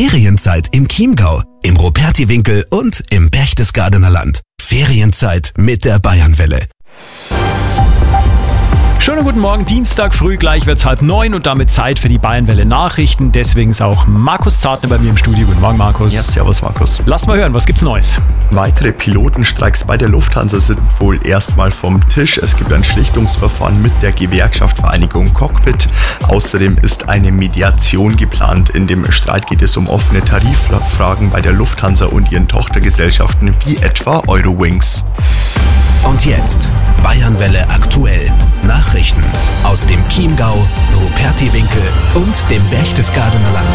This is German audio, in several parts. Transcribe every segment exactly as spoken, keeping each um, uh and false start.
Ferienzeit im Chiemgau, im Rupertiwinkel und im Berchtesgadener Land. Ferienzeit mit der Bayernwelle. Schönen guten Morgen, Dienstag früh, gleich wird's halb neun und damit Zeit für die Bayernwelle Nachrichten. Deswegen ist auch Markus Zartner bei mir im Studio. Guten Morgen, Markus. Ja, servus, Markus. Lass mal hören, was gibt's Neues? Weitere Pilotenstreiks bei der Lufthansa sind wohl erstmal vom Tisch. Es gibt ein Schlichtungsverfahren mit der Gewerkschaft Vereinigung Cockpit. Außerdem ist eine Mediation geplant. In dem Streit geht es um offene Tariffragen bei der Lufthansa und ihren Tochtergesellschaften wie etwa Eurowings. Und jetzt Bayernwelle aktuell. Nachrichten aus dem Chiemgau, Rupertiwinkel und dem Berchtesgadener Land.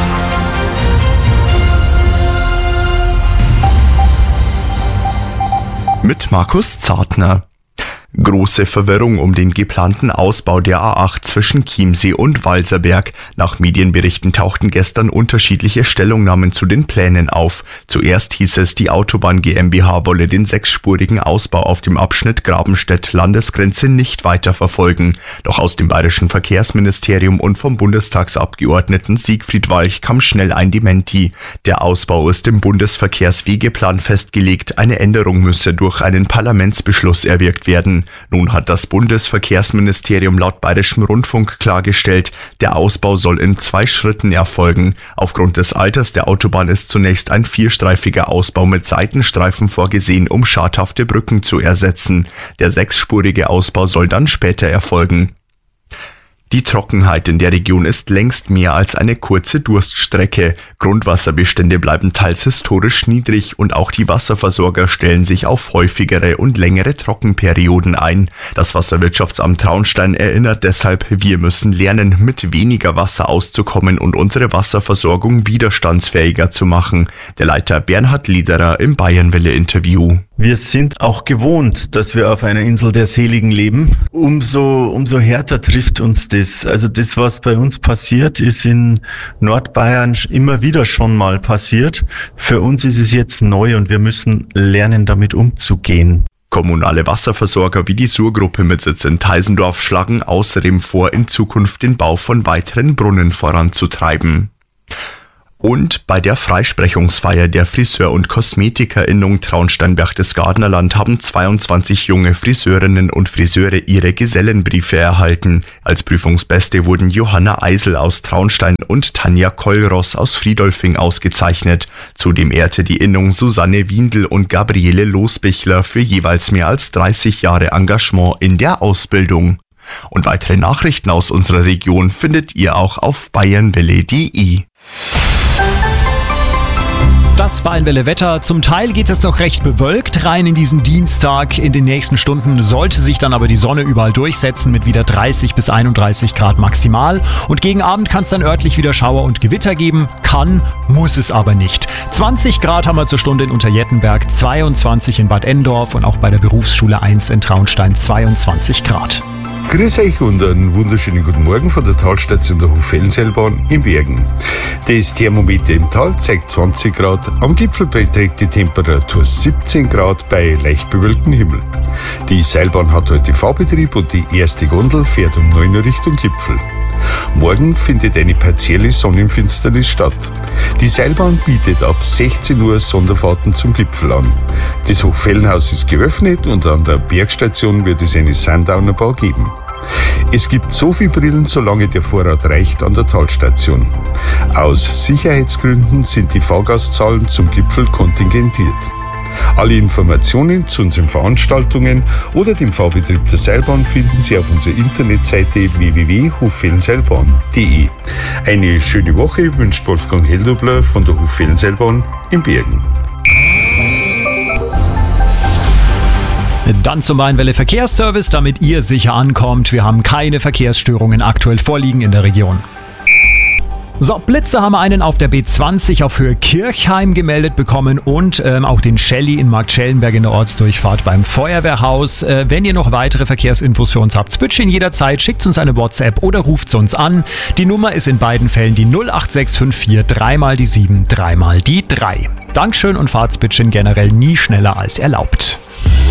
Mit Markus Zartner. Große Verwirrung um den geplanten Ausbau der A acht zwischen Chiemsee und Walserberg. Nach Medienberichten tauchten gestern unterschiedliche Stellungnahmen zu den Plänen auf. Zuerst hieß es, die Autobahn GmbH wolle den sechsspurigen Ausbau auf dem Abschnitt Grabenstedt-Landesgrenze nicht weiter verfolgen. Doch aus dem bayerischen Verkehrsministerium und vom Bundestagsabgeordneten Siegfried Walch kam schnell ein Dementi. Der Ausbau ist im Bundesverkehrswegeplan festgelegt. Eine Änderung müsse durch einen Parlamentsbeschluss erwirkt werden. Nun hat das Bundesverkehrsministerium laut Bayerischem Rundfunk klargestellt, der Ausbau soll in zwei Schritten erfolgen. Aufgrund des Alters der Autobahn ist zunächst ein vierstreifiger Ausbau mit Seitenstreifen vorgesehen, um schadhafte Brücken zu ersetzen. Der sechsspurige Ausbau soll dann später erfolgen. Die Trockenheit in der Region ist längst mehr als eine kurze Durststrecke. Grundwasserbestände bleiben teils historisch niedrig und auch die Wasserversorger stellen sich auf häufigere und längere Trockenperioden ein. Das Wasserwirtschaftsamt Traunstein erinnert deshalb, wir müssen lernen, mit weniger Wasser auszukommen und unsere Wasserversorgung widerstandsfähiger zu machen. Der Leiter Bernhard Lederer im Bayernwelle-Interview. Wir sind auch gewohnt, dass wir auf einer Insel der Seligen leben. Umso, umso härter trifft uns das. Also das, was bei uns passiert, ist in Nordbayern immer wieder schon mal passiert. Für uns ist es jetzt neu und wir müssen lernen, damit umzugehen. Kommunale Wasserversorger wie die Sur-Gruppe mit Sitz in Teisendorf schlagen außerdem vor, in Zukunft den Bau von weiteren Brunnen voranzutreiben. Und bei der Freisprechungsfeier der Friseur- und Kosmetikerinnung Traunstein-Berchtesgadener Land haben zweiundzwanzig junge Friseurinnen und Friseure ihre Gesellenbriefe erhalten. Als Prüfungsbeste wurden Johanna Eisel aus Traunstein und Tanja Kollross aus Friedolfing ausgezeichnet. Zudem ehrte die Innung Susanne Windel und Gabriele Losbichler für jeweils mehr als dreißig Jahre Engagement in der Ausbildung. Und weitere Nachrichten aus unserer Region findet ihr auch auf bayernwelle punkt de. Das Bayernwelle Wetter. Zum Teil geht es noch recht bewölkt rein in diesen Dienstag. In den nächsten Stunden sollte sich dann aber die Sonne überall durchsetzen mit wieder dreißig bis einunddreißig Grad maximal. Und gegen Abend kann es dann örtlich wieder Schauer und Gewitter geben. Kann, muss es aber nicht. zwanzig Grad haben wir zur Stunde in Unterjettenberg, zweiundzwanzig in Bad Endorf und auch bei der Berufsschule eins in Traunstein zweiundzwanzig Grad. Grüß euch und einen wunderschönen guten Morgen von der Talstation der Hoffellenseilbahn in Bergen. Das Thermometer im Tal zeigt zwanzig Grad, am Gipfel beträgt die Temperatur siebzehn Grad bei leicht bewölktem Himmel. Die Seilbahn hat heute Fahrbetrieb und die erste Gondel fährt um neun Uhr Richtung Gipfel. Morgen findet eine partielle Sonnenfinsternis statt. Die Seilbahn bietet ab sechzehn Uhr Sonderfahrten zum Gipfel an. Das Hochfellenhaus ist geöffnet und an der Bergstation wird es eine Sundowner-Bar geben. Es gibt so viel Brillen, solange der Vorrat reicht, an der Talstation. Aus Sicherheitsgründen sind die Fahrgastzahlen zum Gipfel kontingentiert. Alle Informationen zu unseren Veranstaltungen oder dem Fahrbetrieb der Seilbahn finden Sie auf unserer Internetseite w w w punkt hoffellenseilbahn punkt de. Eine schöne Woche wünscht Wolfgang Heldobler von der Hoffellenseilbahn in Bergen. Dann zum Bayernwelle Verkehrsservice, damit ihr sicher ankommt. Wir haben keine Verkehrsstörungen aktuell vorliegen in der Region. So, Blitze haben wir einen auf der B zwanzig auf Höhe Kirchheim gemeldet bekommen und ähm, auch den Shelly in Marktschellenberg in der Ortsdurchfahrt beim Feuerwehrhaus. Äh, wenn ihr noch weitere Verkehrsinfos für uns habt, Bütchen jederzeit, schickt uns eine WhatsApp oder ruft uns an. Die Nummer ist in beiden Fällen die null acht sechs fünf vier, dreimal die sieben, dreimal die drei. Dankeschön und Fahrtsbitchen generell nie schneller als erlaubt.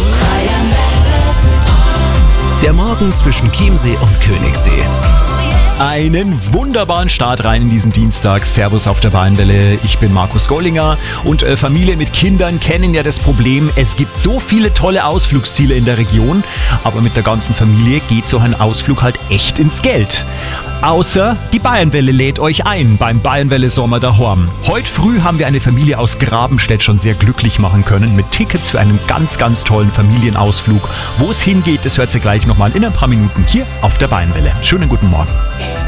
Der Morgen zwischen Chiemsee und Königssee. Einen wunderbaren Start rein in diesen Dienstag. Servus auf der Bayernwelle. Ich bin Markus Gollinger und äh, Familien mit Kindern kennen ja das Problem, es gibt so viele tolle Ausflugsziele in der Region, aber mit der ganzen Familie geht so ein Ausflug halt echt ins Geld. Außer die Bayernwelle lädt euch ein beim Bayernwelle Sommer daheim. Heute früh haben wir eine Familie aus Grabenstedt schon sehr glücklich machen können mit Tickets für einen ganz, ganz tollen Familienausflug. Wo es hingeht, das hört ihr gleich nochmal in ein paar Minuten hier auf der Bayernwelle. Schönen guten Morgen.